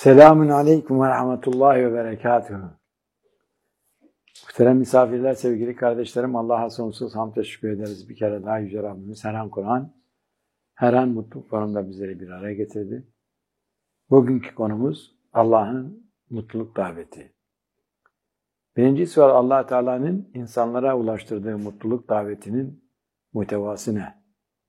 Selamun aleyküm ve rahmetullahi ve berekatuhu. Muhterem misafirler, sevgili kardeşlerim, Allah'a sonsuz hamd ve şükür ederiz. Bir kere daha Yüce Rabbimiz her an Kur'an, her an mutluluk konumda bizleri bir araya getirdi. Bugünkü konumuz Allah'ın mutluluk daveti. Birinci sual, Allah Teala'nın insanlara ulaştırdığı mutluluk davetinin muhtevası ne?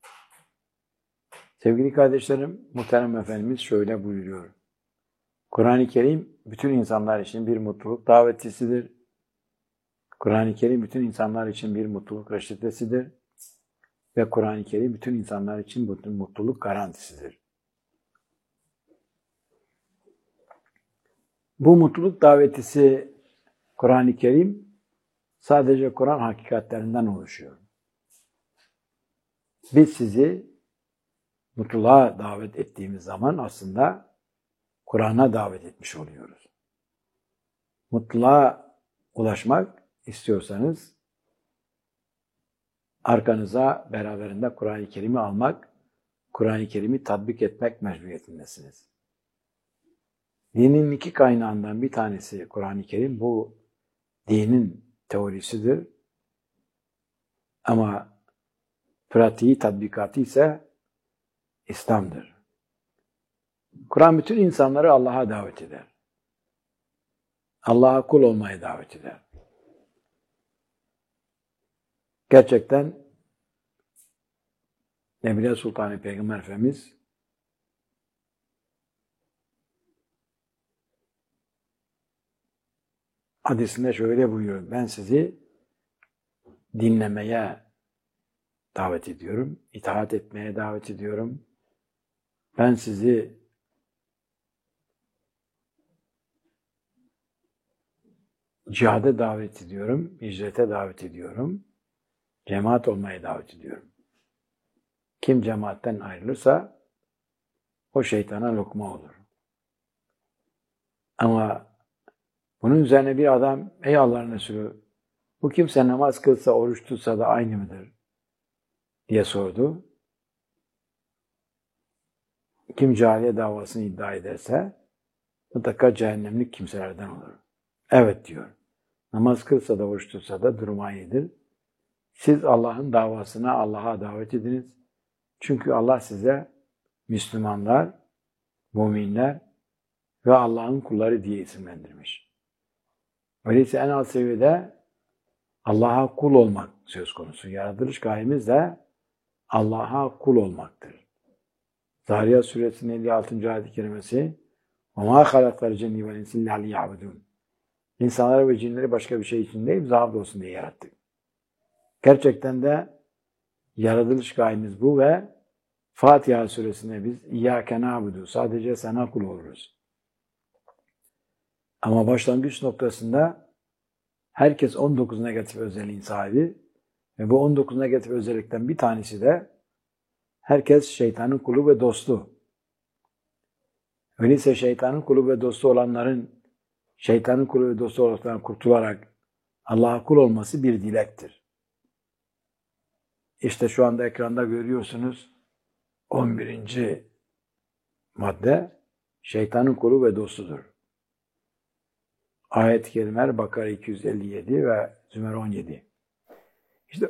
Sevgili kardeşlerim, muhterem Efendimiz şöyle buyuruyor. Kur'an-ı Kerim bütün insanlar için bir mutluluk davetisidir. Kur'an-ı Kerim bütün insanlar için bir mutluluk reçetesidir. Ve Kur'an-ı Kerim bütün insanlar için mutluluk garantisidir. Bu mutluluk davetisi Kur'an-ı Kerim sadece Kur'an hakikatlerinden oluşuyor. Biz sizi mutluluğa davet ettiğimiz zaman aslında Kur'an'a davet etmiş oluyoruz. Mutluluğa ulaşmak istiyorsanız arkanıza beraberinde Kur'an-ı Kerim'i almak, Kur'an-ı Kerim'i tatbik etmek mecburiyetindesiniz. Dinin iki kaynağından bir tanesi Kur'an-ı Kerim, bu dinin teorisidir. Ama pratiği, tatbikatı ise İslam'dır. Kur'an bütün insanları Allah'a davet eder. Allah'a kul olmaya davet eder. Gerçekten Nebile Sultanı Peygamber Efendimiz hadisinde şöyle buyuruyor. Ben sizi dinlemeye davet ediyorum. İtaat etmeye davet ediyorum. Ben sizi cihade davet ediyorum. Hicrete davet ediyorum. Cemaat olmaya davet ediyorum. Kim cemaatten ayrılırsa o şeytana lokma olur. Ama bunun üzerine bir adam, ey Allah'ın Resulü, bu kimse namaz kılsa, oruç tutsa da aynı mıdır? Diye sordu. Kim cahiliye davasını iddia ederse mutlaka cehennemlik kimselerden olur. Evet diyor. Namaz kılsa da, oruç tutsa da durum aynıdır. Siz Allah'ın davasına Allah'a davet ediniz. Çünkü Allah size Müslümanlar, müminler ve Allah'ın kulları diye isimlendirmiş. Öyleyse en alt seviyede Allah'a kul olmak söz konusu. Yaratılış gayemiz de Allah'a kul olmaktır. Zariyat Suresinin 56. ayet-i kerimesi وَمَا خَلَقَ الْجَنِّ وَالْاِنْسِ اِلَّا لِيَعْبُدُونَ İnsanları ve cinleri başka bir şey için değil, bize hamd olsun diye yarattık. Gerçekten de yaratılış gayemiz bu ve Fatiha Suresinde biz İyyâke na'budu, sadece sana kul oluruz. Ama başlangıç noktasında herkes 19 negatif özelliğin sahibi ve bu 19 negatif özellikten bir tanesi de herkes şeytanın kulu ve dostu. Öyleyse şeytanın kulu ve dostu olanların şeytanın kulu ve dostu olanlardan kurtularak Allah'a kul olması bir dilektir. İşte şu anda ekranda görüyorsunuz 11. madde şeytanın kulu ve dostudur. Ayet-i kerimeler Bakara 257 ve Zümer 17. İşte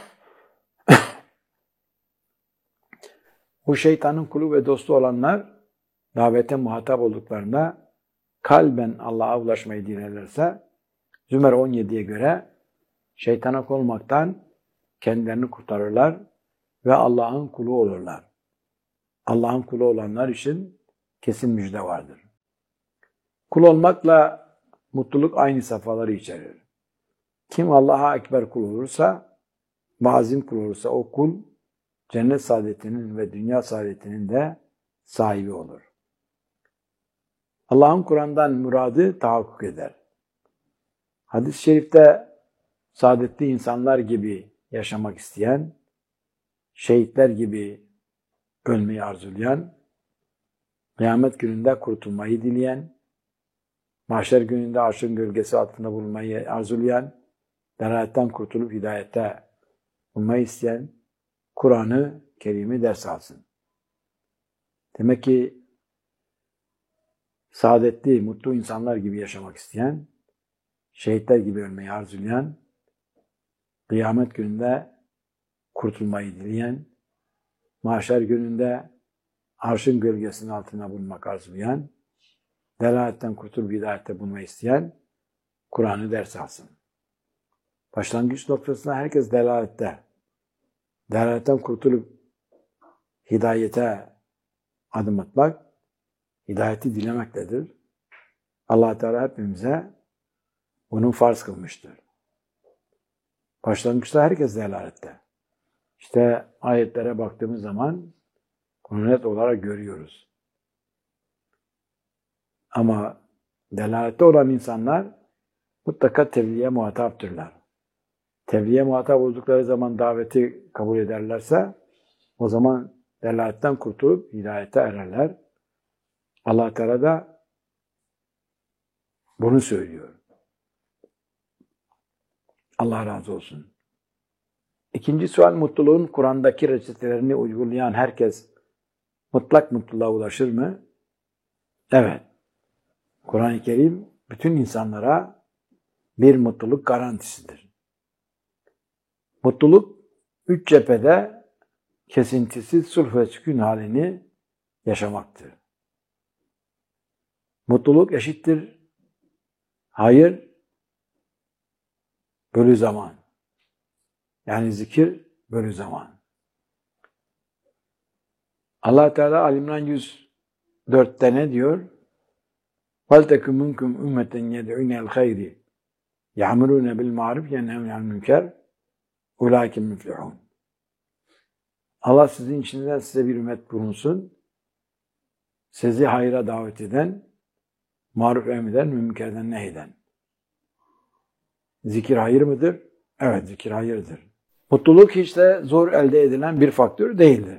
bu şeytanın kulu ve dostu olanlar davete muhatap olduklarında kalben Allah'a ulaşmayı dilerlerse Zümer 17'ye göre şeytana kul olmaktan kendilerini kurtarırlar ve Allah'ın kulu olurlar. Allah'ın kulu olanlar için kesin müjde vardır. Kul olmakla mutluluk aynı safhaları içerir. Kim Allah'a ekber kul olursa, mazim kul olursa o kul cennet saadetinin ve dünya saadetinin de sahibi olur. Allah'ın Kur'an'dan muradı tahakkuk eder. Hadis-i şerifte saadetli insanlar gibi yaşamak isteyen, şehitler gibi ölmeyi arzulayan, kıyamet gününde kurtulmayı dileyen, mahşer gününde arşın gölgesi altında bulunmayı arzulayan, delaletten kurtulup hidayette bulmayı isteyen, Kur'an-ı Kerim'i ders alsın. Demek ki saadetli, mutlu insanlar gibi yaşamak isteyen, şehitler gibi ölmeyi arzulayan, kıyamet gününde kurtulmayı dileyen, mahşer gününde arşın gölgesinin altına bulunmak arzulayan, delaletten kurtulup hidayette bulmayı isteyen, Kur'an'ı ders alsın. Başlangıç noktasında herkes delalette. Delaletten kurtulup hidayete adım atmak, hidayeti dilemektedir. Allah Teala hepimize bunu farz kılmıştır. Başlangıçta herkes delalette. İşte ayetlere baktığımız zaman bunu net olarak görüyoruz. Ama delalette olan insanlar mutlaka tebliğe muhataptırlar. Tebliğe muhatap oldukları zaman daveti kabul ederlerse o zaman delaletten kurtulup hidayete ererler. Allah Teala da bunu söylüyor. Allah razı olsun. İkinci sual, mutluluğun Kur'an'daki reçetelerini uygulayan herkes mutlak mutluluğa ulaşır mı? Evet. Kur'an-ı Kerim bütün insanlara bir mutluluk garantisidir. Mutluluk üç cephede kesintisiz sulh ve sükun halini yaşamaktır. Mutluluk eşittir hayır bölü zaman. Yani zikir bölü zaman. Allah Teala Ali-İmran 104'te ne diyor? وَلْتَكُمْ مِنْكُمْ اُمَّةً يَدْعُونَ الْخَيْرِ يَعْمُرُونَ بِالْمَعْرُفِ يَنْهَوْنَ عَنِ الْمُنكَرِ اُولَٰئِكَ مُفْلِحُونَ. Allah sizin içinden size bir ümmet bulunsun. Sizi hayra davet eden, maruf emreden, münkerden nehyeden. Zikir hayır mıdır? Evet, zikir hayırdır. Mutluluk hiç de zor elde edilen bir faktör değildir.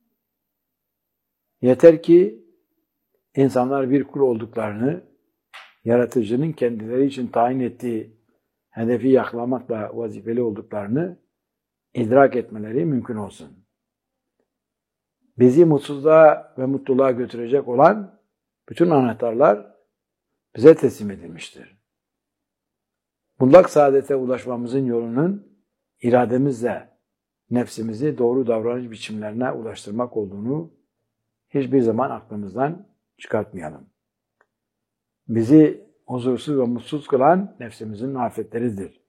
Yeter ki insanlar bir kul olduklarını, yaratıcının kendileri için tayin ettiği hedefi yakalamakla vazifeli olduklarını idrak etmeleri mümkün olsun. Bizi mutsuzluğa ve mutluluğa götürecek olan bütün anahtarlar bize teslim edilmiştir. Mutlak saadete ulaşmamızın yolunun irademizle nefsimizi doğru davranış biçimlerine ulaştırmak olduğunu hiçbir zaman aklımızdan çıkartmayalım. Bizi huzursuz ve mutsuz kılan nefsimizin afetleridir.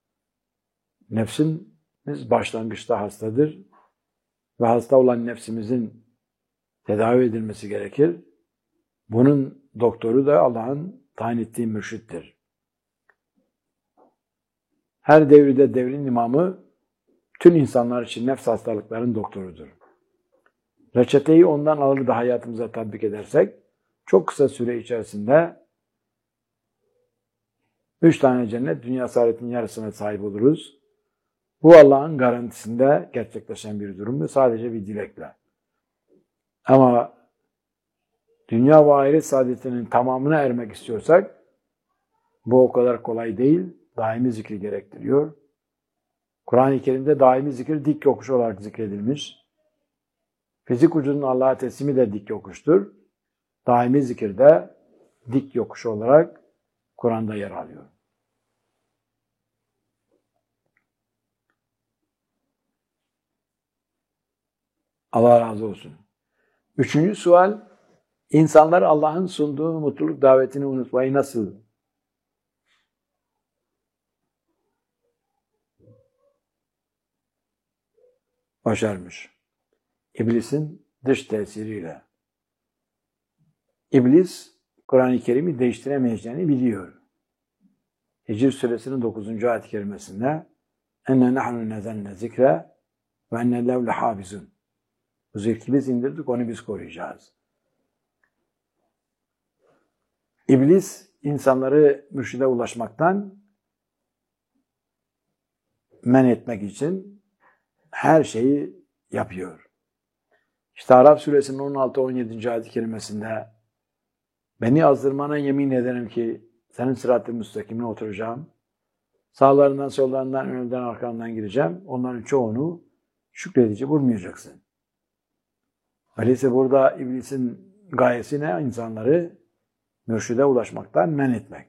Nefsimiz başlangıçta hastadır ve hasta olan nefsimizin tedavi edilmesi gerekir. Bunun doktoru da Allah'ın tayin ettiği mürşittir. Her devirde devrin imamı tüm insanlar için nefs hastalıkların doktorudur. Reçeteyi ondan alır da hayatımıza tatbik edersek çok kısa süre içerisinde 3 tane cennet dünya saadetinin yarısına sahip oluruz. Bu Allah'ın garantisinde gerçekleşen bir durum ve sadece bir dilekle. Ama dünya ve ahiret saadetinin tamamına ermek istiyorsak bu o kadar kolay değil. Daimi zikri gerektiriyor. Kur'an-ı Kerim'de daimi zikir dik yokuş olarak zikredilmiş. Fizik ucunun Allah'a teslimi de dik yokuştur. Daimi zikir de dik yokuş olarak Kur'an'da yer alıyor. Allah razı olsun. Üçüncü sual, insanlar Allah'ın sunduğu mutluluk davetini unutmayı nasıl başarmış? İblisin dış tesiriyle. İblis, Kur'an-ı Kerim'i değiştiremeyeceğini biliyor. Hicr suresinin 9. ayet-i kerimesinde enne nahnu nezenne zikre ve enne lev lehafizun. Bu zikri biz indirdik, onu biz koruyacağız. İblis, insanları mürşide ulaşmaktan men etmek için her şeyi yapıyor. İşte Araf suresinin 16-17. ayet-i kerimesinde beni azdırmana yemin ederim ki senin sırat-ı müstakimine oturacağım. Sağlarından, sollarından, önünden, arkandan gireceğim. Onların çoğunu şükredici bulmayacaksın. Öyleyse burada iblisin gayesi ne? İnsanları mürşide ulaşmaktan men etmek.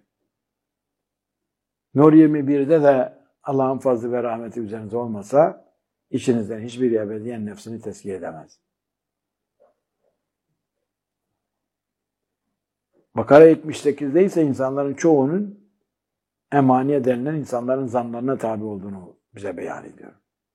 Nur 21'de de Allah'ın fazlı ve rahmeti üzerinize olmasa içinizden hiçbir ebediyen nefsini tezkiye edemez. Bakara 78'de ise insanların çoğunun emaniye denilen insanların zanlarına tabi olduğunu bize beyan ediyor.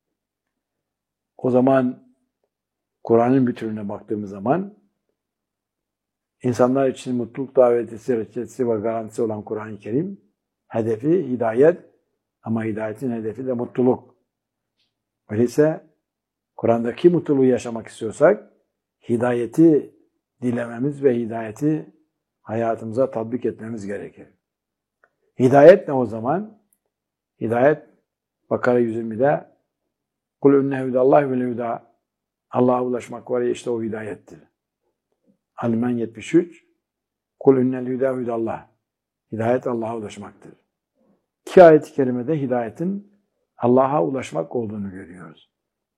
O zaman Kur'an'ın bütününe baktığımız zaman insanlar için mutluluk davetisi, reçetesi ve garantisi olan Kur'an-ı Kerim hedefi hidayet ama hidayetin hedefi de mutluluk. Öyleyse Kur'an'daki mutluluğu yaşamak istiyorsak hidayeti dilememiz ve hidayeti hayatımıza tatbik etmemiz gerekir. Hidayet ne o zaman? Hidayet Bakara 120'de Kul ünne hüdallah ve hüda Allah'a ulaşmak var ya işte o hidayettir. Alimen 73 Kul ünnel hüda hüdallah Hidayet Allah'a ulaşmaktır. İki ayet-i kerimede hidayetin Allah'a ulaşmak olduğunu görüyoruz.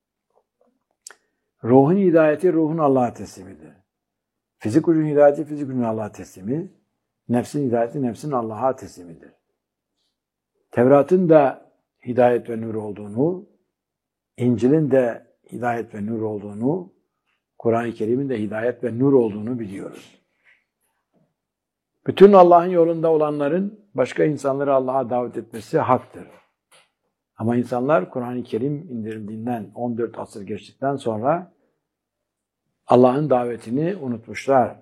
Ruhun hidayeti ruhun Allah'a teslimidir. Fizik gücün hidayeti fizik gücün Allah'a teslimi, nefsin hidayeti nefsin Allah'a teslimidir. Tevrat'ın da hidayet ve nur olduğunu, İncil'in de hidayet ve nur olduğunu, Kur'an-ı Kerim'in de hidayet ve nur olduğunu biliyoruz. Bütün Allah'ın yolunda olanların başka insanları Allah'a davet etmesi haktır. Ama insanlar Kur'an-ı Kerim indirildiğinden 14 asır geçtikten sonra Allah'ın davetini unutmuşlar.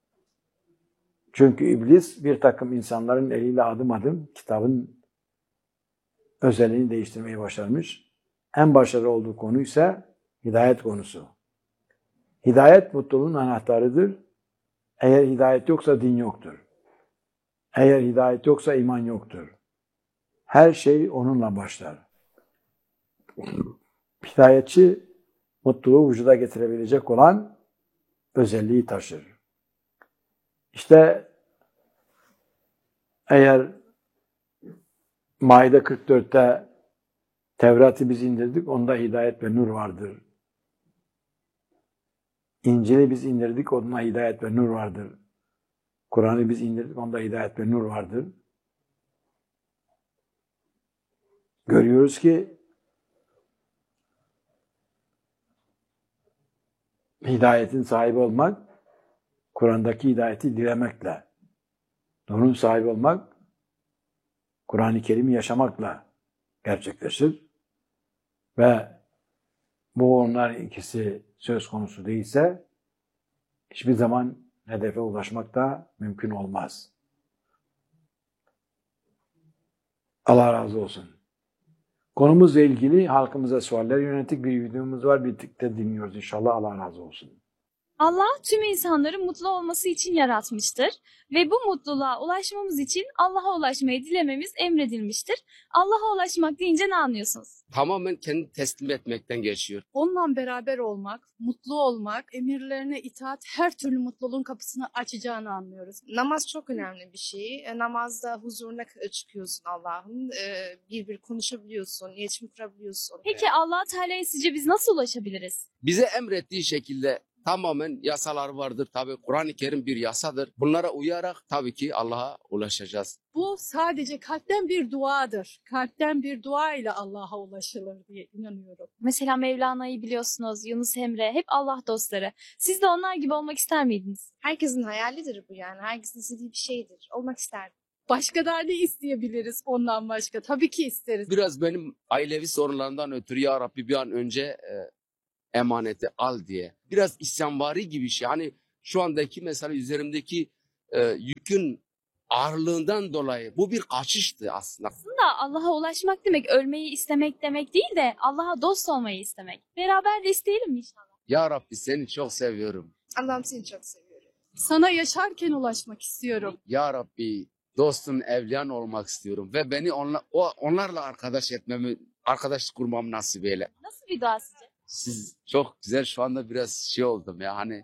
Çünkü iblis bir takım insanların eliyle adım adım kitabın özelliğini değiştirmeyi başarmış. En başarılı olduğu konu ise hidayet konusu. Hidayet mutluluğun anahtarıdır. Eğer hidayet yoksa din yoktur. Eğer hidayet yoksa iman yoktur. Her şey onunla başlar. Hidayetçi mutluluğu vücuda getirebilecek olan özelliği taşır. İşte eğer Maide 44'te Tevrat'ı biz indirdik, onda hidayet ve nur vardır. İncil'i biz indirdik, onda hidayet ve nur vardır. Kur'an'ı biz indirdik, onda hidayet ve nur vardır. Görüyoruz ki hidayetin sahibi olmak, Kur'an'daki hidayeti dilemekle, nurun sahibi olmak, Kur'an-ı Kerim'i yaşamakla gerçekleşir. Ve bu onlar ikisi söz konusu değilse, hiçbir zaman hedefe ulaşmak da mümkün olmaz. Allah razı olsun. Konumuzla ilgili halkımıza sualler yönelik bir videomuz var. Birlikte dinliyoruz inşallah. Allah razı olsun. Allah tüm insanları mutlu olması için yaratmıştır ve bu mutluluğa ulaşmamız için Allah'a ulaşmayı dilememiz emredilmiştir. Allah'a ulaşmak deyince ne anlıyorsunuz? Tamamen kendini teslim etmekten geçiyor. Onunla beraber olmak, mutlu olmak, emirlerine itaat her türlü mutluluğun kapısını açacağını anlıyoruz. Namaz çok önemli bir şey. Namazda huzuruna çıkıyorsun Allah'ın. Bir konuşabiliyorsun, iletişim kurabiliyorsun. Peki Allah Teala'ya sizce biz nasıl ulaşabiliriz? Bize emrettiği şekilde tamamen yasalar vardır. Tabii Kur'an-ı Kerim bir yasadır. Bunlara uyarak tabii ki Allah'a ulaşacağız. Bu sadece kalpten bir duadır. Kalpten bir dua ile Allah'a ulaşılır diye inanıyorum. Mesela Mevlana'yı biliyorsunuz, Yunus Emre, hep Allah dostları. Siz de onlar gibi olmak ister miydiniz? Herkesin hayalidir bu yani. Herkesin istediği bir şeydir. Olmak isterdim. Başka da ne isteyebiliriz ondan başka? Tabii ki isteriz. Biraz benim ailevi sorunlarından ötürü ya Rabbi bir an önce emaneti al diye. Biraz isyanvari gibi bir şey. Hani şu andaki mesela üzerimdeki yükün ağırlığından dolayı bu bir kaçıştı aslında. Aslında Allah'a ulaşmak demek ölmeyi istemek demek değil de Allah'a dost olmayı istemek. Beraber de isteyelim mi inşallah? Ya Rabbi seni çok seviyorum. Allah'ım seni çok seviyorum. Sana yaşarken ulaşmak istiyorum. Ya Rabbi dostun evliyan olmak istiyorum ve beni onlarla arkadaşlık kurmamı nasip eyle. Nasıl bir dua sizce? Siz çok güzel, şu anda biraz şey oldum ya, hani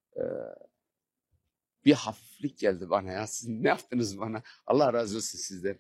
bir hafiflik geldi bana ya. Siz ne yaptınız bana? Allah razı olsun sizden.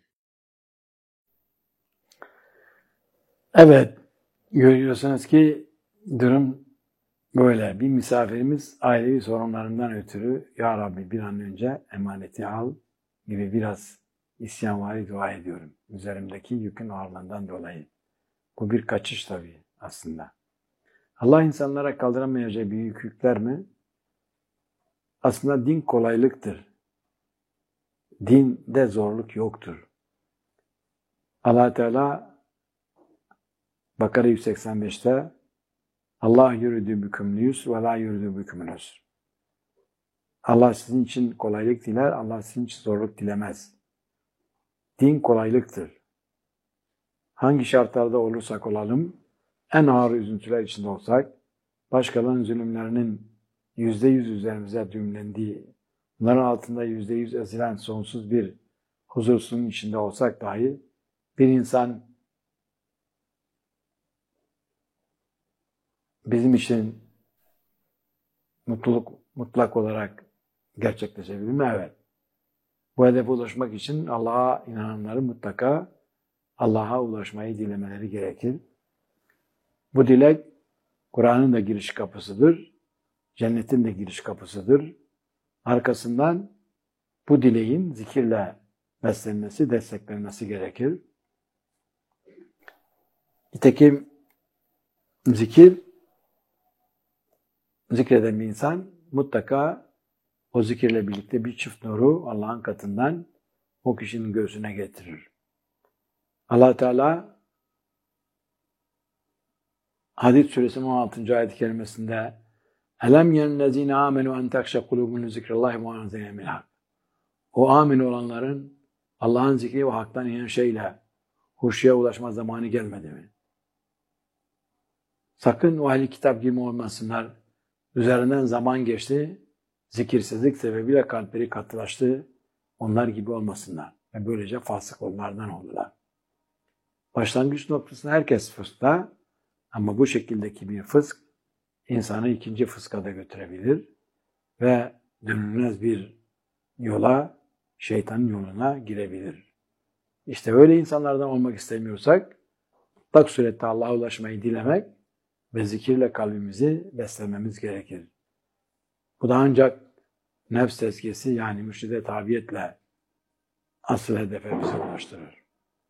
Evet, görüyorsunuz ki durum Böyle bir misafirimiz ailevi sorunlarından ötürü Ya Rabbi bir an önce emaneti al gibi biraz isyanvari dua ediyorum. Üzerimdeki yükün ağırlığından dolayı. Bu bir kaçış tabii aslında. Allah insanlara kaldıramayacağı büyük yükler mi? Aslında din kolaylıktır. Dinde zorluk yoktur. Allah Teala Bakara 185'te Allah yürüdü bükümlü yusr ve la yürüdü bükümlü yusr. Allah sizin için kolaylık diler, Allah sizin için zorluk dilemez. Din kolaylıktır. Hangi şartlarda olursak olalım, en ağır üzüntüler içinde olsak, başkalarının zulümlerinin %100 üzerimize düğümlendiği, bunların altında %100 ezilen sonsuz bir huzursuzluğun içinde olsak dahi, bir insan bizim için mutluluk mutlak olarak gerçekleşebilir mi? Evet. Bu hedefe ulaşmak için Allah'a inananların mutlaka Allah'a ulaşmayı dilemeleri gerekir. Bu dilek Kur'an'ın da giriş kapısıdır. Cennetin de giriş kapısıdır. Arkasından bu dileğin zikirle beslenmesi, desteklenmesi gerekir. Nitekim zikreden bir insan mutlaka o zikirle birlikte bir çift nuru Allah'ın katından o kişinin göğsüne getirir. Allah Teala Hadid suresinin 16. ayet-i kerimesinde Elem yenellezine amenu en tekşe kulubunu zikrillahi mu'anzine minhak. O amin olanların Allah'ın zikri ve haktan inen şeyle huşuya ulaşma zamanı gelmedi mi? Sakın o ehli kitap gibi olmasınlar. Üzerinden zaman geçti, zikirsizlik sebebiyle kalpleri katılaştı. Onlar gibi olmasınlar. Ve böylece fasık onlardan oldular. Başlangıç noktasında herkes fıskta ama bu şekildeki bir fısk insanı ikinci fıska da götürebilir ve dönülmez bir yola, şeytanın yoluna girebilir. İşte öyle insanlardan olmak istemiyorsak mutlak surette Allah'a ulaşmayı dilemek ve zikirle kalbimizi beslememiz gerekir. Bu da ancak nefs tezkiyesi yani mürşide tabiyetle asıl hedefe bizi ulaştırır.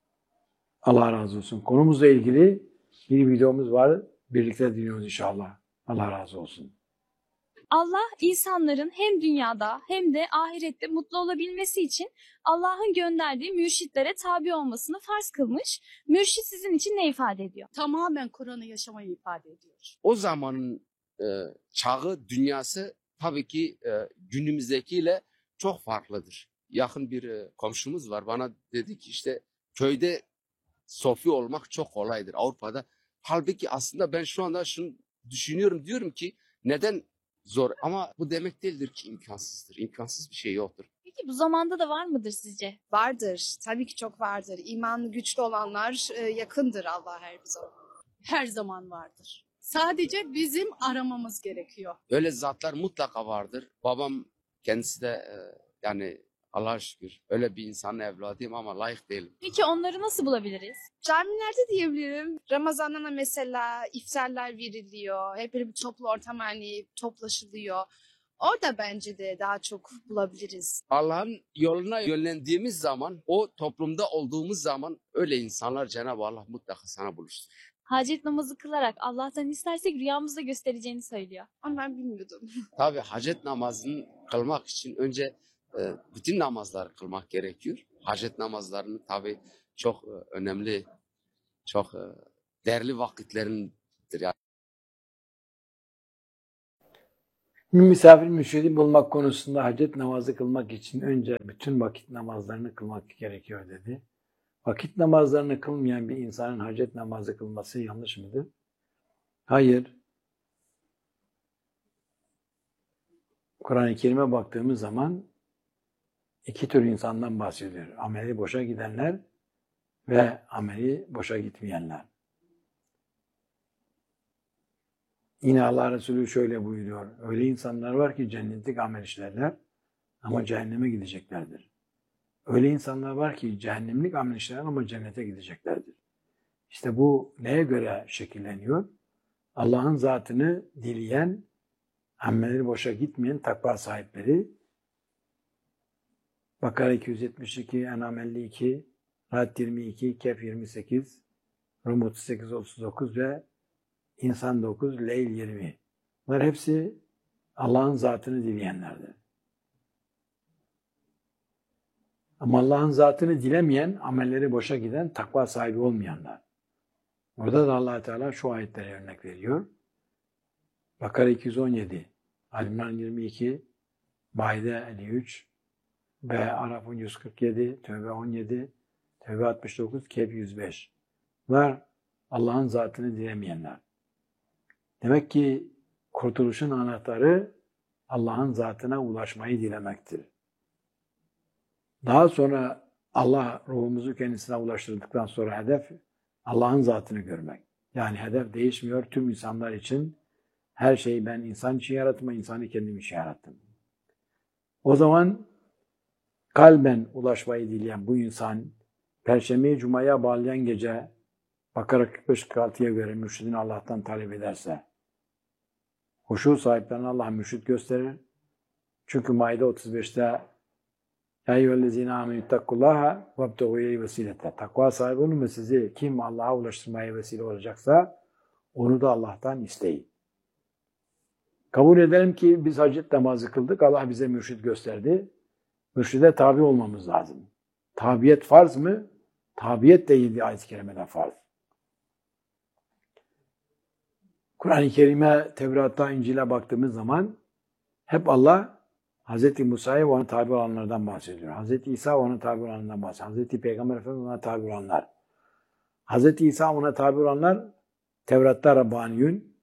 Allah razı olsun. Konumuzla ilgili bir videomuz var. Birlikte dinliyoruz inşallah. Allah razı olsun. Allah insanların hem dünyada hem de ahirette mutlu olabilmesi için Allah'ın gönderdiği mürşitlere tabi olmasını farz kılmış. Mürşit sizin için ne ifade ediyor? Tamamen Kur'an'ı yaşamayı ifade ediyor. O zamanın çağı, dünyası tabii ki günümüzdekiyle çok farklıdır. Yakın bir komşumuz var. Bana dedi ki işte köyde sofi olmak çok kolaydır Avrupa'da. Halbuki aslında ben şu anda şunu düşünüyorum. Diyorum ki neden zor? Ama bu demek değildir ki imkansızdır. İmkansız bir şey yoktur. Peki bu zamanda da var mıdır sizce? Vardır. Tabii ki çok vardır. İmanı güçlü olanlar yakındır Allah'a her zaman. Her zaman vardır. Sadece bizim aramamız gerekiyor. Öyle zatlar mutlaka vardır. Babam kendisi de yani Allah'a şükür öyle bir insanın evladıyım ama layık değilim. Peki onları nasıl bulabiliriz? Camilerde diyebilirim. Ramazan'da mesela iftarlar veriliyor. Hep böyle bir toplu ortam hani toplaşılıyor. Orada bence de daha çok bulabiliriz. Allah'ın yoluna yönlendiğimiz zaman, o toplumda olduğumuz zaman öyle insanlar Cenab-ı Allah mutlaka sana buluşturur. Hacet namazı kılarak Allah'tan istersek rüyamızda göstereceğini söylüyor. Ama ben bilmiyordum. Tabii hacet namazını kılmak için önce bütün namazları kılmak gerekiyor. Hacet namazlarını tabii çok önemli, çok değerli vakitlerindir. Yani. Misafir mürşidi bulmak konusunda hacet namazı kılmak için önce bütün vakit namazlarını kılmak gerekiyor dedi. Vakit namazlarını kılmayan bir insanın hacet namazı kılması yanlış mıdır? Hayır. Kur'an-ı Kerim'e baktığımız zaman iki tür insandan bahsediyor. Ameli boşa gidenler ve ameli boşa gitmeyenler. Yine Allah Resulü şöyle buyuruyor. Öyle insanlar var ki cennetlik amel işlerler ama cehenneme gideceklerdir. Öyle insanlar var ki cehennemlik amel işlerler ama cennete gideceklerdir. İşte bu neye göre şekilleniyor? Allah'ın zatını dileyen, amelleri boşa gitmeyen takva sahipleri. Bakara 272, En'am 52, Ra'd 22, Kehf 28, Rum 38, 39 ve İnsan 9, Leyl 20. Bunlar hepsi Allah'ın zatını dileyenlerdir. Ama Allah'ın zatını dilemeyen, amelleri boşa giden, takva sahibi olmayanlar. Orada da Allah Teala şu ayetlere örnek veriyor. Bakara 217, Ali-İmran 22, Maide 53 ve Araf 147, Tevbe 17, Tevbe 69, Kehf 105. Bunlar Allah'ın zatını dilemeyenler. Demek ki kurtuluşun anahtarı Allah'ın zatına ulaşmayı dilemektir. Daha sonra Allah ruhumuzu kendisine ulaştırdıktan sonra hedef Allah'ın zatını görmek. Yani hedef değişmiyor. Tüm insanlar için her şeyi ben insan için yarattım, insanı kendim için yarattım. O zaman kalben ulaşmayı dileyen bu insan, Perşembeyi Cuma'ya bağlayan gece Bakara 45-46'ya göre mürşidini Allah'tan talep ederse, huşu sahiplerine Allah mürşid gösterir. Çünkü Maide 35'te Ya eyyühellezine amenüttakullaha vebteğû ileyhi vesilete. Takva sahibi olun ve sizi kim Allah'a ulaştırmaya vesile olacaksa onu da Allah'tan isteyin. Kabul edelim ki biz hacet namazı kıldık. Allah bize mürşid gösterdi. Mürşide tabi olmamız lazım. Tabiyet farz mı? Tabiyet de 7 ayet-i kerimeden farz. Kur'an-ı Kerim'e, Tevrat'a, İncil'e baktığımız zaman hep Allah Hz. Musa'ya ve ona tabi olanlardan bahsediyor. Hz. İsa ona tabi olanlardan bahsediyor. Hz. Peygamber Efendimiz ona tabi olanlar. Hz. İsa ona tabi olanlar Tevrat'ta Rabbaniyun.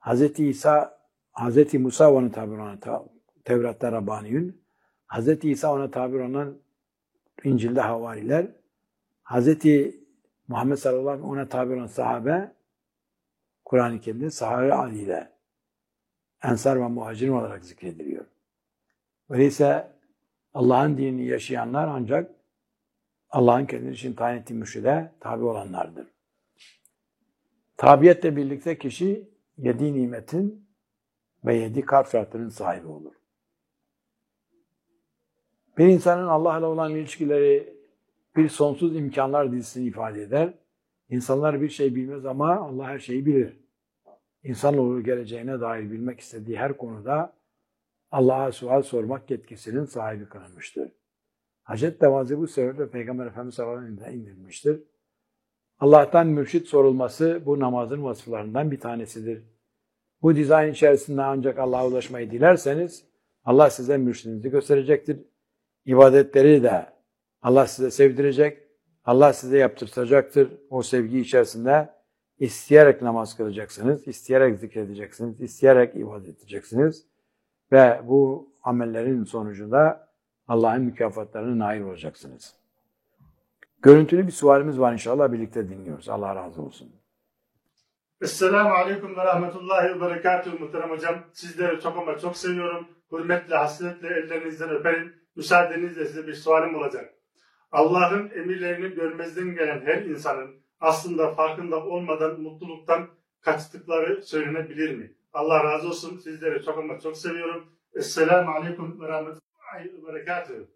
Hz. Musa ona tabi olanlar Tevrat'ta Rabbaniyun. Hz. İsa ona tabi olanlar İncil'de Havariler. Hz. Muhammed sallallahu aleyhi ve sellem ona tabi olan sahabe Kur'an-ı Kerim'de sahabe adıyla Ensar ve Muhacirin olarak zikrediliyor. Öyleyse Allah'ın dinini yaşayanlar ancak Allah'ın kendisi için tayin ettiği mürşide tabi olanlardır. Tabiyetle birlikte kişi 7 nimetin ve 7 kalp şartlarının sahibi olur. Bir insanın Allah'la olan ilişkileri bir sonsuz imkanlar dizisini ifade eder. İnsanlar bir şey bilmez ama Allah her şeyi bilir. İnsanoğlu geleceğine dair bilmek istediği her konuda Allah'a sual sormak yetkisinin sahibi kılınmıştır. Hacet namazı bu sebeple Peygamber Efendimiz sallallahu aleyhi ve sellem'e indirilmiştir. Allah'tan mürşit sorulması bu namazın vasıflarından bir tanesidir. Bu dizayn içerisinde ancak Allah'a ulaşmayı dilerseniz Allah size mürşidinizi gösterecektir. İbadetleri de Allah size sevdirecek, Allah size yaptıracaktır. O sevgi içerisinde isteyerek namaz kılacaksınız, isteyerek zikredeceksiniz, isteyerek ibadet edeceksiniz. Ve bu amellerin sonucunda Allah'ın mükafatlarına nail olacaksınız. Görüntülü bir sualimiz var inşallah birlikte dinliyoruz. Allah razı olsun. Esselamu Aleyküm ve Rahmetullahi ve Berekatuhu muhterem hocam. Sizleri çok ama çok seviyorum. Hürmetle, hasretle ellerinizden öperim. Müsaadenizle size bir sualim olacak. Allah'ın emirlerini görmezden gelen her insanın aslında farkında olmadan mutluluktan kaçtıkları söylenebilir mi? Allah razı olsun. Sizleri çok ama çok seviyorum. Esselamu Aleyküm ve Rahmetullahi ve Berekatuhu.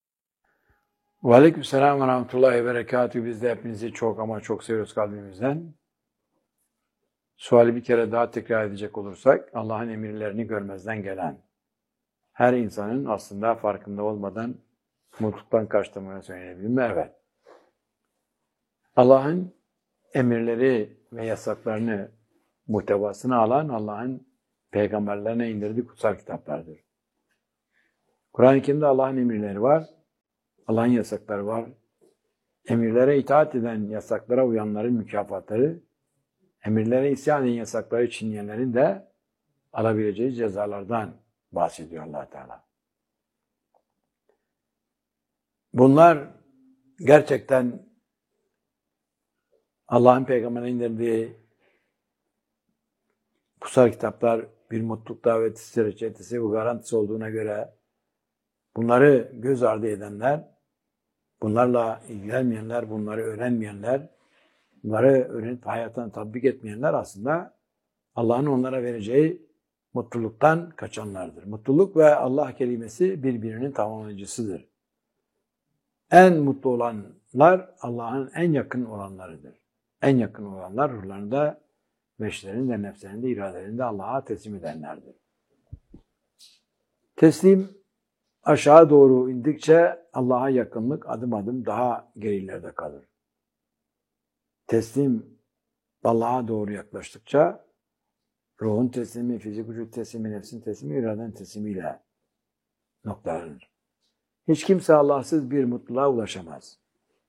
Ve aleykümselam ve rahmetullahi ve berekatuhu. Biz de hepinizi çok ama çok seviyoruz kalbimizden. Suali bir kere daha tekrar edecek olursak, Allah'ın emirlerini görmezden gelen her insanın aslında farkında olmadan mutluluktan kaçtığını söyleyebilir mi? Evet. Allah'ın emirleri ve yasaklarını muhtevasını alan Allah'ın peygamberlerine indirdiği kutsal kitaplardır. Kur'an-ı Kerim'de Allah'ın emirleri var, Allah'ın yasakları var. Emirlere itaat eden, yasaklara uyanların mükafatları, emirlere isyan eden, yasakları çiğneyenlerin de alabileceği cezalardan bahsediyor Allah Teala. Bunlar gerçekten Allah'ın peygamberine indirdiği kutsal kitaplar bir mutluluk daveti reçetesi ve garantisi olduğuna göre bunları göz ardı edenler, bunlarla ilgilenmeyenler, bunları öğrenmeyenler, bunları öğrenip hayatına tatbik etmeyenler aslında Allah'ın onlara vereceği mutluluktan kaçanlardır. Mutluluk ve Allah kelimesi birbirinin tamamlayıcısıdır. En mutlu olanlar Allah'ın en yakın olanlarıdır. En yakın olanlar ruhlarında, beşlerinde, nefslerinde, iradelerinde Allah'a teslim edenlerdir. Teslim aşağı doğru indikçe Allah'a yakınlık adım adım daha gerilerde kalır. Teslim Allah'a doğru yaklaştıkça ruhun teslimi, fizik vücut teslimi, nefsin teslimi, iraden teslimiyle noktalanır. Hiç kimse Allahsız bir mutluluğa ulaşamaz.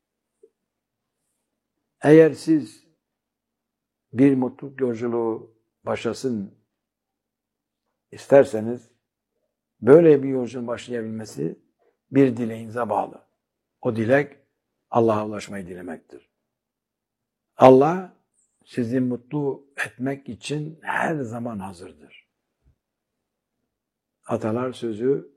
Eğer siz bir mutluluk yolculuğu başlasın isterseniz, böyle bir yolculuğun başlayabilmesi bir dileğinize bağlı. O dilek Allah'a ulaşmayı dilemektir. Allah sizi mutlu etmek için her zaman hazırdır. Atalar sözü,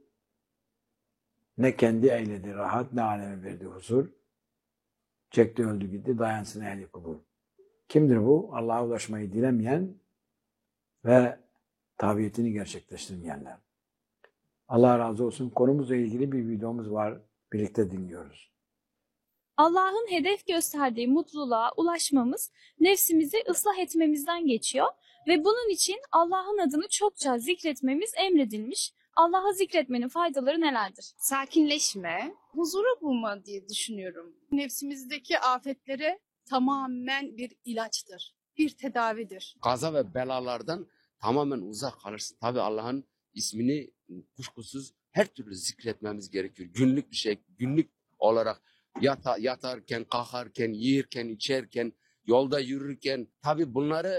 ne kendi eyledi rahat, ne aleme verdi huzur. Çekti öldü gitti, dayansın ehli kubur. Kimdir bu? Allah'a ulaşmayı dilemeyen ve tabiyetini gerçekleştirmeyenler. Allah razı olsun. Konumuzla ilgili bir videomuz var. Birlikte dinliyoruz. Allah'ın hedef gösterdiği mutluluğa ulaşmamız nefsimizi ıslah etmemizden geçiyor ve bunun için Allah'ın adını çokça zikretmemiz emredilmiş. Allah'ı zikretmenin faydaları nelerdir? Sakinleşme, huzuru bulma diye düşünüyorum. Nefsimizdeki afetlere tamamen bir ilaçtır, bir tedavidir. Kaza ve belalardan tamamen uzak kalırsın. Tabii Allah'ın ismini kuşkusuz her türlü zikretmemiz gerekiyor. Günlük bir şey, günlük olarak yatarken, kalkarken, yiyirken, içerken, yolda yürürken. Tabii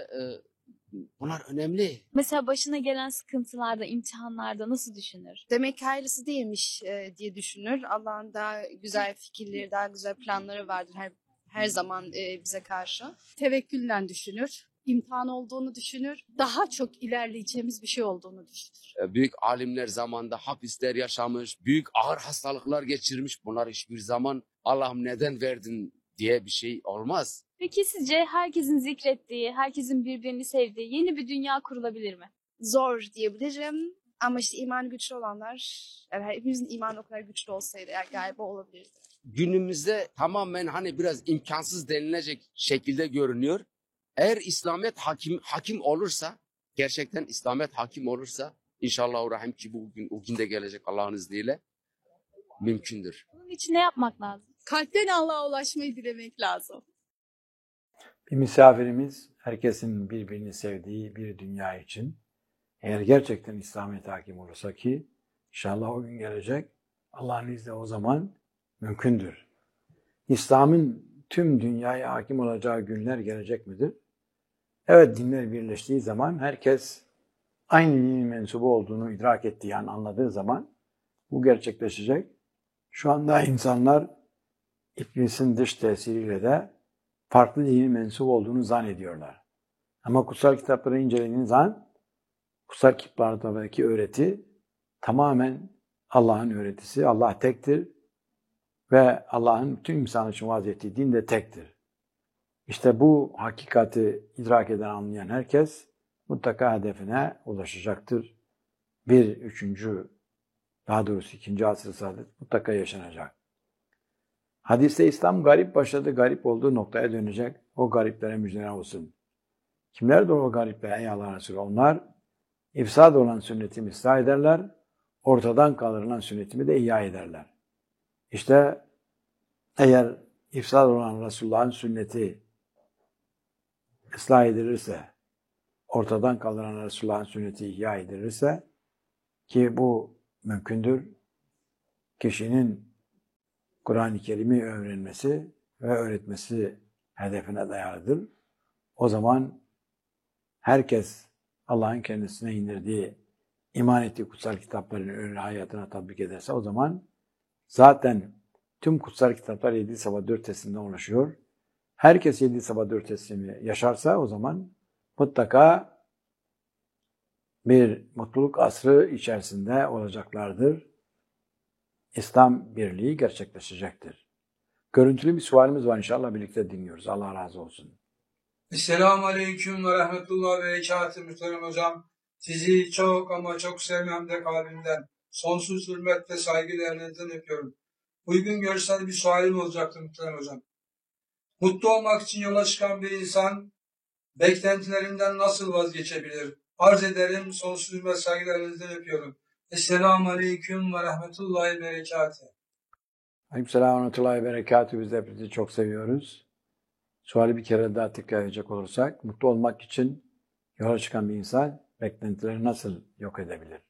bunlar önemli. Mesela başına gelen sıkıntılarda, imtihanlarda nasıl düşünür? Demek ki hayırlısı değilmiş diye düşünür. Allah'ın daha güzel fikirleri, daha güzel planları vardır her zaman bize karşı. Tevekkülle düşünür, imtihan olduğunu düşünür, daha çok ilerleyeceğimiz bir şey olduğunu düşünür. Büyük alimler zamanında hapisler yaşamış, büyük ağır hastalıklar geçirmiş. Bunlar hiçbir zaman Allah'ım neden verdin diye bir şey olmaz. Peki sizce herkesin zikrettiği, herkesin birbirini sevdiği yeni bir dünya kurulabilir mi? Zor diyebilirim. Ama işte imanı güçlü olanlar, yani hepimizin imanı o kadar güçlü olsaydı galiba olabilirdi. Günümüzde tamamen hani biraz imkansız denilecek şekilde görünüyor. Eğer İslamiyet hakim olursa, gerçekten İslamiyet hakim olursa, inşallahurrahim ki o gün de gelecek Allah'ın izniyle, mümkündür. Bunun için ne yapmak lazım? Kalpten Allah'a ulaşmayı dilemek lazım. Bir misafirimiz, herkesin birbirini sevdiği bir dünya için, eğer gerçekten İslamiyet hakim olursa ki, inşallah o gün gelecek, Allah'ın izniyle o zaman mümkündür. İslam'ın tüm dünyaya hakim olacağı günler gelecek midir? Evet, dinler birleştiği zaman herkes aynı dinin mensubu olduğunu idrak ettiği an anladığı zaman bu gerçekleşecek. Şu anda insanlar iblisin dış tesiriyle de farklı dinin mensubu olduğunu zannediyorlar. Ama kutsal kitapları incelediğiniz zaman kutsal kitaplardaki öğreti tamamen Allah'ın öğretisi. Allah tektir ve Allah'ın tüm insan için vaaz ettiği din de tektir. İşte bu hakikati idrak eden, anlayan herkes mutlaka hedefine ulaşacaktır. Daha doğrusu 2. asr-ı saadet mutlaka yaşanacak. Hadiste İslam garip başladı, garip olduğu noktaya dönecek. O gariplere müjdeler olsun. Kimlerdir o garipler ey Allah Resulü? Onlar ifsad olan sünnetimi ıslah ederler, ortadan kaldırılan sünnetimi de ihya ederler. İşte eğer ifsad olan Resulullah'ın sünneti ıslah edilirse, ortadan kaldıran Resulullah'ın sünneti ihya edilirse, ki bu mümkündür, kişinin Kur'an-ı Kerim'i öğrenmesi ve öğretmesi hedefine dayalıdır. O zaman herkes Allah'ın kendisine indirdiği, iman ettiği kutsal kitapların hayatına tatbik ederse o zaman zaten tüm kutsal kitaplar 7 sabah 4 teslimden oluşuyor. Herkes 7 sabah 4 teslimi yaşarsa o zaman mutlaka bir mutluluk asrı içerisinde olacaklardır. İslam birliği gerçekleşecektir. Görüntülü bir sualimiz var, inşallah birlikte dinliyoruz. Allah razı olsun. Esselamu Aleyküm ve Rahmetullah ve Berekatühü muhterem hocam. Sizi çok ama çok sevmem de kalbimden, sonsuz hürmet ve saygılarınızdan öpüyorum. Uygun görsel bir sualim olacaktı muhterem hocam. Mutlu olmak için yola çıkan bir insan beklentilerinden nasıl vazgeçebilir? Arz ederim, sonsuz hürmet saygılarınızdan öpüyorum. Esselamu Aleyküm ve Rahmetullahi ve Berekatühü. Aleykümselam ve rahmetullahi ve berekatühü. Biz de hepinizi çok seviyoruz. Suali bir kere daha tekrar edecek olursak, mutlu olmak için yola çıkan bir insan beklentileri nasıl yok edebilir?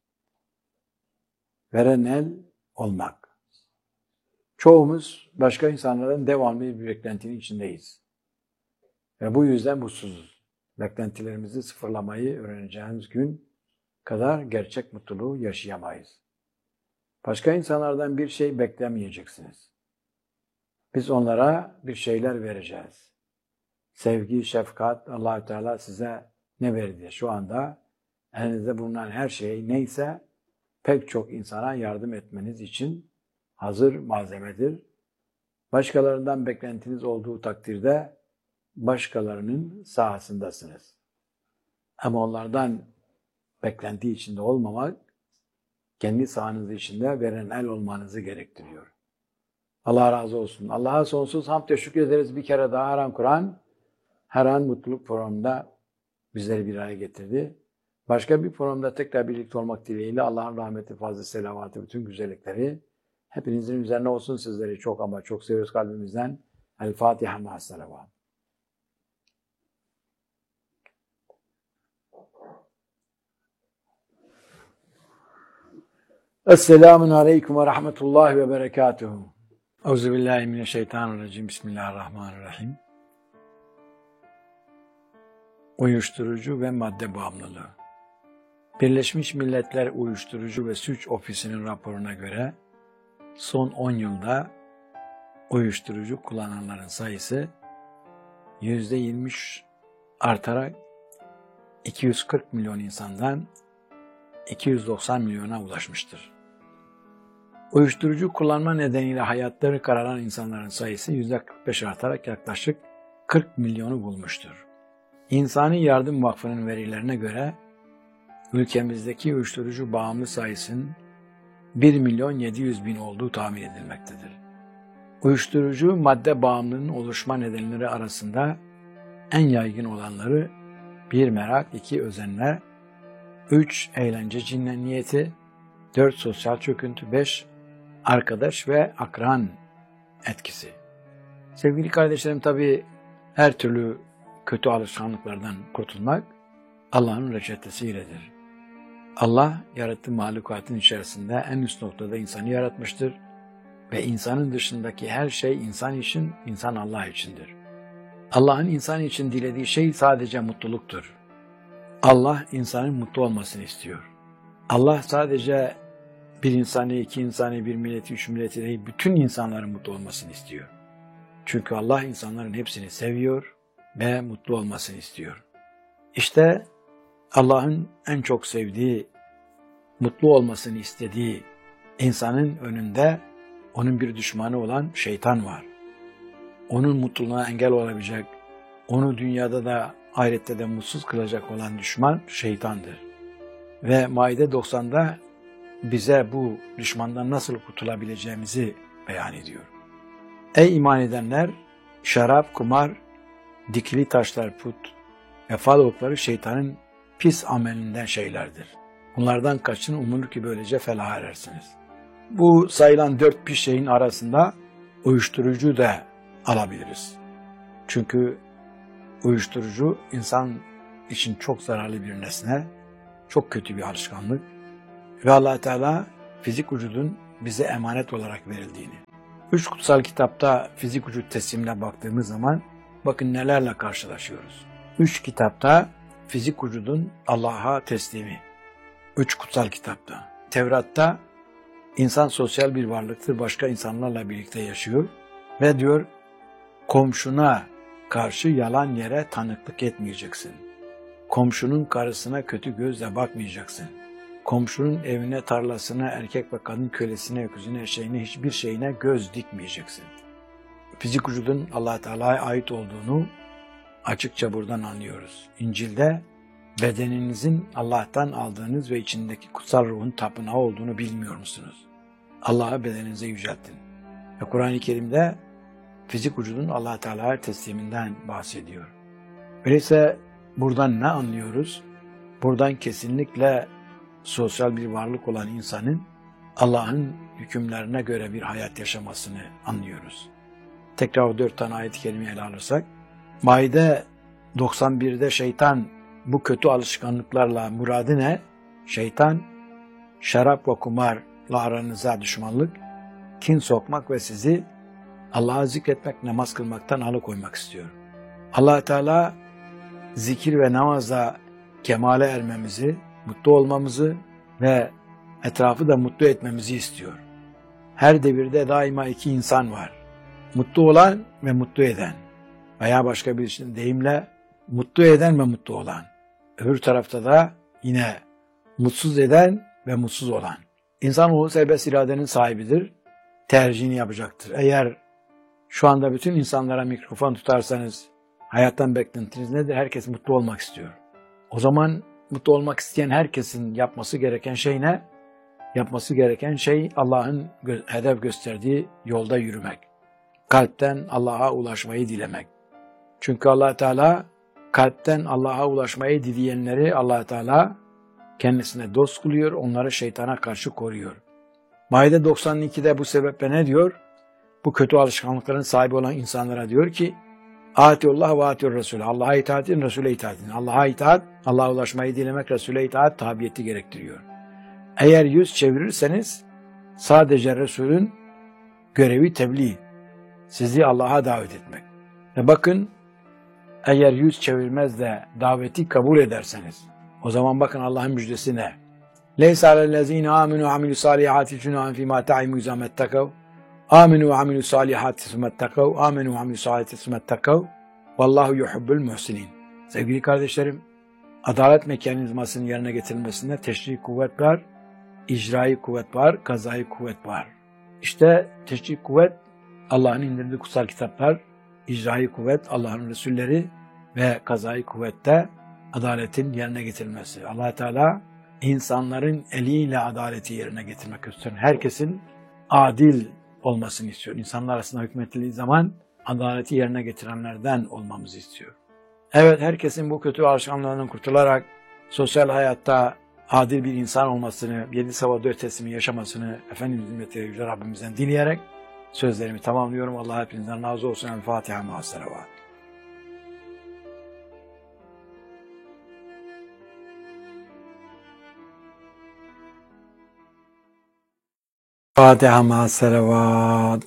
Veren el olmak. Çoğumuz başka insanlardan devamlı bir beklentinin içindeyiz. Ve bu yüzden mutsuzuz. Beklentilerimizi sıfırlamayı öğreneceğimiz gün kadar gerçek mutluluğu yaşayamayız. Başka insanlardan bir şey beklemeyeceksiniz. Biz onlara bir şeyler vereceğiz. Sevgi, şefkat, Allah-u Teala size ne verdi? Şu anda elinizde bulunan her şey neyse pek çok insana yardım etmeniz için hazır malzemedir. Başkalarından beklentiniz olduğu takdirde başkalarının sahasındasınız. Ama onlardan beklenti içinde olmamak, kendi sahanız içinde veren el olmanızı gerektiriyor. Allah razı olsun. Allah'a sonsuz hamd ve şükrederiz. Bir kere daha her an Kur'an, her an mutluluk programında bizleri bir araya getirdi. Başka bir programda tekrar birlikte olmak dileğiyle Allah'ın rahmeti, fazla selavatı, bütün güzellikleri hepinizin üzerine olsun. Sizleri çok ama çok seviyoruz kalbimizden. El Fatiha ma'as salavat. Esselamun aleyküm ve rahmetullahi ve berekatuhu. Euzubillahimineşşeytanirracim. Bismillahirrahmanirrahim. Uyuşturucu ve madde bağımlılığı. Birleşmiş Milletler Uyuşturucu ve Suç Ofisi'nin raporuna göre son 10 yılda uyuşturucu kullananların sayısı %23 artarak 240 milyon insandan 290 milyona ulaşmıştır. Uyuşturucu kullanma nedeniyle hayatları kararan insanların sayısı %45 artarak yaklaşık 40 milyonu bulmuştur. İnsani Yardım Vakfı'nın verilerine göre ülkemizdeki uyuşturucu bağımlı sayısının 1.700.000 olduğu tahmin edilmektedir. Uyuşturucu madde bağımlılığının oluşma nedenleri arasında en yaygın olanları 1. Merak, 2. Özenme, 3. Eğlence cinniyeti, 4. Sosyal çöküntü, 5. Arkadaş ve akran etkisi. Sevgili kardeşlerim, tabii her türlü kötü alışkanlıklardan kurtulmak Allah'ın reçetesiyledir. Allah yarattığı mahlukatın içerisinde en üst noktada insanı yaratmıştır ve insanın dışındaki her şey insan için, insan Allah içindir. Allah'ın insan için dilediği şey sadece mutluluktur. Allah insanın mutlu olmasını istiyor. Allah sadece bir insanı, iki insanı, bir milleti, üç milleti değil, bütün insanların mutlu olmasını istiyor. Çünkü Allah insanların hepsini seviyor ve mutlu olmasını istiyor. İşte Allah'ın en çok sevdiği, mutlu olmasını istediği insanın önünde onun bir düşmanı olan şeytan var. Onun mutluluğuna engel olabilecek, onu dünyada da ahirette de mutsuz kılacak olan düşman şeytandır. Ve Maide 90'da bize bu düşmandan nasıl kurtulabileceğimizi beyan ediyor. Ey iman edenler! Şarap, kumar, dikili taşlar, put ve fal okları şeytanın pis amelinden şeylerdir. Bunlardan kaçın, umulur ki böylece felaha erersiniz. Bu sayılan 4 pis şeyin arasında uyuşturucu da alabiliriz. Çünkü uyuşturucu insan için çok zararlı bir nesne, çok kötü bir alışkanlık ve Allah Teala fizik vücudun bize emanet olarak verildiğini. 3 kutsal kitapta fizik vücut teslimine baktığımız zaman bakın nelerle karşılaşıyoruz. 3 kitapta fizik vücudun Allah'a teslimi. 3 kutsal kitapta. Tevrat'ta insan sosyal bir varlıktır, başka insanlarla birlikte yaşıyor ve diyor komşuna karşı yalan yere tanıklık etmeyeceksin. Komşunun karısına kötü gözle bakmayacaksın. Komşunun evine, tarlasına, erkek ve kadın kölesine, öküzüne, eşeğine, hiçbir şeyine göz dikmeyeceksin. Fizik vücudun Allah-u Teala'ya ait olduğunu açıkça buradan anlıyoruz. İncil'de bedeninizin Allah'tan aldığınız ve içindeki kutsal ruhun tapınağı olduğunu bilmiyor musunuz? Allah'ı bedeninize yüceltin. Ve Kur'an-ı Kerim'de fizik vücudun Allah Teala'ya tesliminden bahsediyor. Öyleyse buradan ne anlıyoruz? Buradan kesinlikle sosyal bir varlık olan insanın Allah'ın hükümlerine göre bir hayat yaşamasını anlıyoruz. Tekrar o 4 tane ayet-i kerimeyi ele alırsak, Maide 91'de şeytan bu kötü alışkanlıklarla muradı ne? Şeytan, şarap ve kumarla aranıza düşmanlık, kin sokmak ve sizi Allah'a zikretmek, namaz kılmaktan alıkoymak istiyor. Allah Teala zikir ve namazla kemale ermemizi, mutlu olmamızı ve etrafı da mutlu etmemizi istiyor. Her devirde daima iki insan var. Mutlu olan ve mutlu eden. Veya başka bir deyimle mutlu eden ve mutlu olan. Öbür tarafta da yine mutsuz eden ve mutsuz olan. İnsanoğlu serbest iradenin sahibidir. Tercihini yapacaktır. Eğer şu anda bütün insanlara mikrofon tutarsanız hayattan beklentiniz nedir? Herkes mutlu olmak istiyor. O zaman mutlu olmak isteyen herkesin yapması gereken şey ne? Yapması gereken şey Allah'ın hedef gösterdiği yolda yürümek. Kalpten Allah'a ulaşmayı dilemek. Çünkü Allah Teala kalpten Allah'a ulaşmayı dileyenleri Allah Teala kendisine dost kılıyor, onları şeytana karşı koruyor. Maide 92'de bu sebeple ne diyor? Bu kötü alışkanlıkların sahibi olan insanlara diyor ki Atiullah ve atiur Resulü. Allah'a itaat edin, Resul'e itaat edin. Allah'a itaat, Allah'a ulaşmayı dilemek, Resul'e itaat tabiyeti gerektiriyor. Eğer yüz çevirirseniz sadece Resul'ün görevi tebliğ, sizi Allah'a davet etmek. Ve bakın eğer yüz çevirmez de daveti kabul ederseniz o zaman bakın Allah'ın müjdesi ne? Leysa alellezine aminu ve amilü salihati cunahun fîmâ ta'imu izamettekav. Aminu ve amilü salihati sümettekav. Aminu ve amilü salihati sümettekav. Vallahu yuhubbul muhsinin. Sevgili kardeşlerim, adalet mekanizmasının yerine getirilmesinde teşri kuvvet var, icrai kuvvet var, kazai kuvvet var. İşte teşri kuvvet Allah'ın indirdiği kutsal kitaplar, icrai kuvvet Allah'ın Resulleri ve kazai kuvvette adaletin yerine getirilmesi. Allah Teala insanların eliyle adaleti yerine getirmek istiyor. Herkesin adil olmasını istiyor. İnsanlar arasında hükmettiği zaman adaleti yerine getirenlerden olmamızı istiyor. Evet, herkesin bu kötü alışkanlığından kurtularak sosyal hayatta adil bir insan olmasını, 7 sabah 4 teslimi yaşamasını Efendimiz'in ve Yüce Rabbimizden dileyerek sözlerimi tamamlıyorum. Allah hepinizden razı olsun. El Fatiha ma'as salavat. Fatiha ma'as salavat.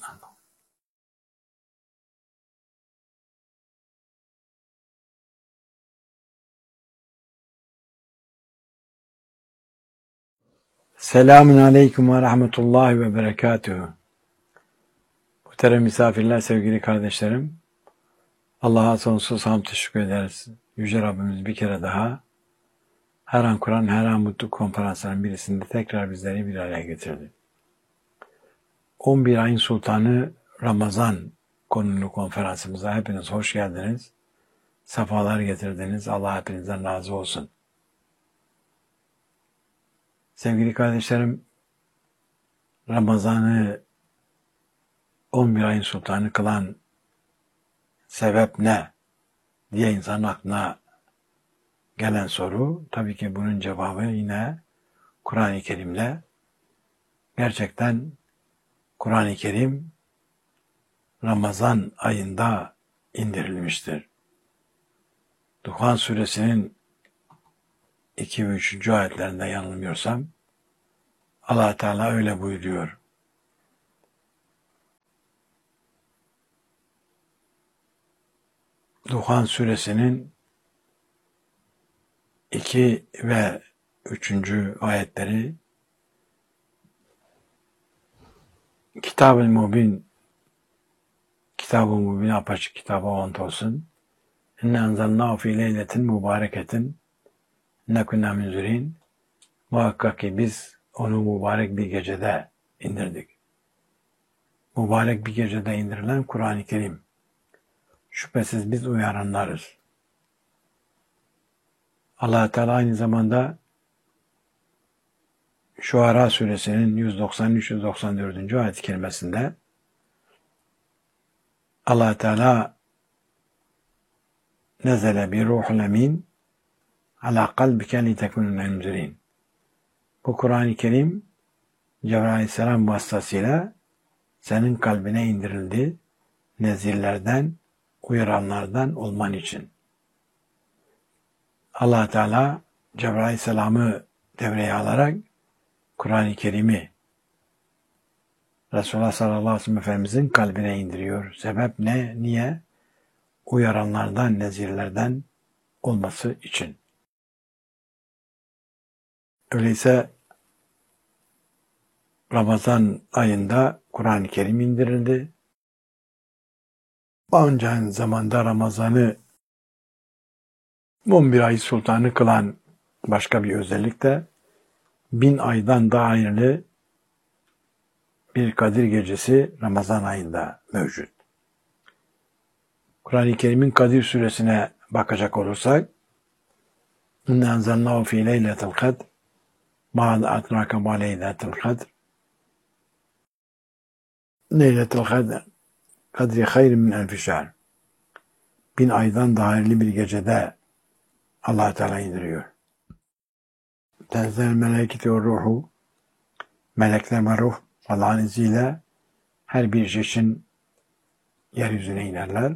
Selamun aleyküm ve rahmetullahi ve berekatuhu. Muhterem misafirler, sevgili kardeşlerim, Allah'a sonsuz hamd teşekkür ederiz. Yüce Rabbimiz bir kere daha her an Kur'an, her an mutluluk konferanslarının birisinde tekrar bizleri bir araya getirdi. 11 ayın sultanı Ramazan konulu konferansımıza hepiniz hoş geldiniz. Sefalar getirdiniz. Allah hepinizden razı olsun. Sevgili kardeşlerim, Ramazan'ı 11 ayın sultanı kılan sebep ne diye insanın aklına gelen soru, tabii ki bunun cevabı yine Kur'an-ı Kerim'le. Gerçekten Kur'an-ı Kerim Ramazan ayında indirilmiştir. Duhan suresinin 2 ve 3. ayetlerinde yanılmıyorsam Allah Teala öyle buyuruyor. Duhan suresinin 2 ve 3. ayetleri Kitab-ı Mubin, Kitab-ı Mubin apaçık kitaba ant olsun. İnne enzelnâhu fî leyletin mübareketin inne kunnâ münzirin. Muhakkak ki biz onu mübarek bir gecede indirdik. Mübarek bir gecede indirilen Kur'an-ı Kerim. Şüphesiz biz uyaranlarız. Allah Teala aynı zamanda Şuara suresinin 193-194. ayet-i kerimesinde Allah Teala nezele bi ruhul emin ala kalbike li tekunun emzirin. Bu Kur'an-ı Kerim Cebrail Aleyhisselam vasıtasıyla senin kalbine indirildi, nezirlerden, uyaranlardan olman için. Allah Teala Cebrail Aleyhisselam'ı devreye alarak Kur'an-ı Kerim'i Resulullah sallallahu aleyhi ve sellem Efendimizin kalbine indiriyor. Sebep ne? Niye? Uyaranlardan, nezirlerden olması için. Öyleyse Ramazan ayında Kur'an-ı Kerim indirildi. Aynı zamanda Ramazan'ı 11 ay sultanı kılan başka bir özellik de 1000 aydan daha hayırlı bir Kadir Gecesi Ramazan ayında mevcut. Kur'an-ı Kerim'in Kadir suresine bakacak olursak İnne enzelnâhu fî leyletil kadr mâ adrake mâ leyletil kadr leyletil kadri hayrin min elfi şehr. 1000 aydan daha hayırlı bir gecede Allah Teala indiriyor. Tenzel meleketi ve ruhu, melekler ve ruh Allah'ın izniyle her bir için yeryüzüne inerler.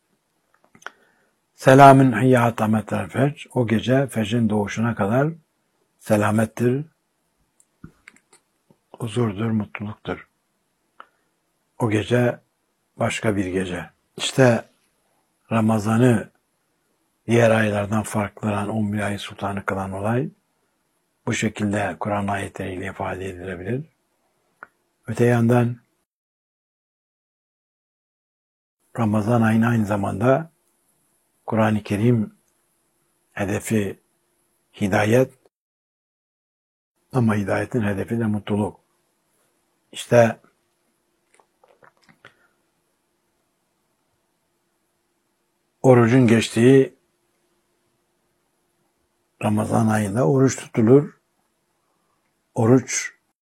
Selamün hiyyâta metel fecr. O gece fecrin doğuşuna kadar selamettir, huzurdur, mutluluktur. O gece başka bir gece. İşte Ramazan'ı diğer aylardan farklı 11 ay sultanı kılan olay bu şekilde Kur'an ayetleriyle ifade edilebilir. Öte yandan Ramazan ayının aynı zamanda Kur'an-ı Kerim hedefi hidayet ama hidayetin hedefi de mutluluk. İşte orucun geçtiği Ramazan ayında oruç tutulur. Oruç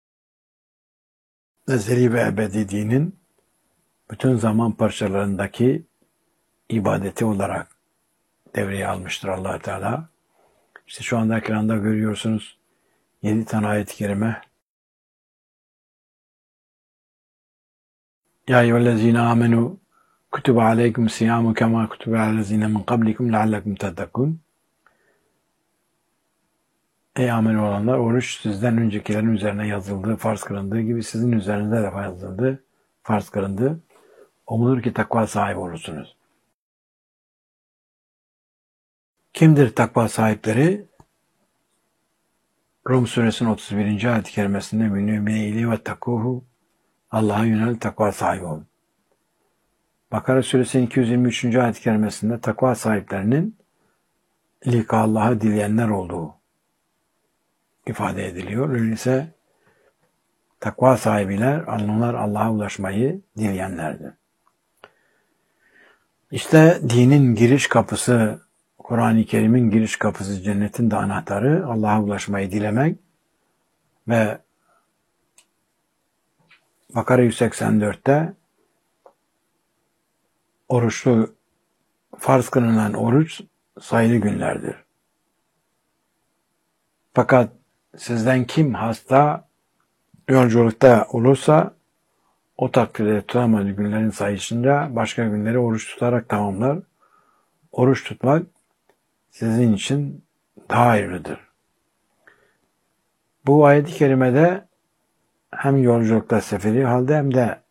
ezeli ve ebedi dinin bütün zaman parçalarındaki ibadeti olarak devreye almıştır Allah Teala. İşte şu anda ekranda görüyorsunuz 7 tane ayet-i kerime. Ya eyyühellezine amenu kutibe aleykum siyamu kema kutibe alellezine min kablikum leallekum tettekûn. Ey amel olanlar, oruç sizden öncekilerin üzerine yazıldığı, farz kılındığı gibi sizin üzerinize de yazıldı, farz kılındı. Umulur ki takva sahibi olursunuz. Kimdir takva sahipleri? Rum suresinin 31. ayet-i kerimesinde münü'mine ili ve takuhu Allah'a yönel takva sahibi olun. Bakara suresinin 223. ayet-i kerimesinde takva sahiplerinin lika Allah'a dileyenler olduğu ifade ediliyor. Öyleyse takva sahibiler, onlar Allah'a ulaşmayı dileyenlerdir. İşte dinin giriş kapısı, Kur'an-ı Kerim'in giriş kapısı, cennetin de anahtarı Allah'a ulaşmayı dilemek ve Bakara 184'te oruçlu, farz kılınan oruç sayılı günlerdir. Fakat sizden kim hasta, yolculukta olursa o takdirde tutamadığı günlerin sayısında başka günleri oruç tutarak tamamlar. Oruç tutmak sizin için daha hayırlıdır. Bu ayet-i kerimede hem yolculukta seferi halde hem de